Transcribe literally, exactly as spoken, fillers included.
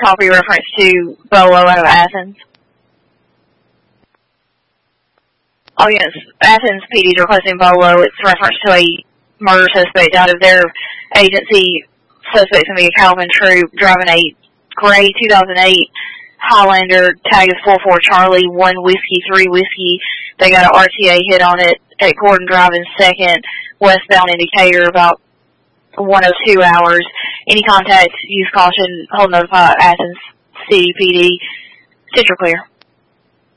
copy reference to Bolo out of Athens. Oh yes, Athens P D is requesting Bolo. It's reference to a murder suspect out of their agency. Suspect's going to be a Calvin Troop driving a gray two thousand eight Highlander. Tag is four four Charlie, one Whiskey, three Whiskey. They got an R T A hit on it at Gordon Drive in second, westbound indicator, about one oh two hours. Any contact, use caution, hold notify Athens City P D. Central clear.